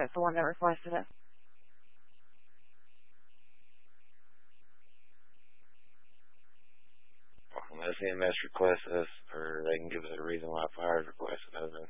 that's the one that requested it. Unless EMS requests us, or they can give us a reason why fire is requested, other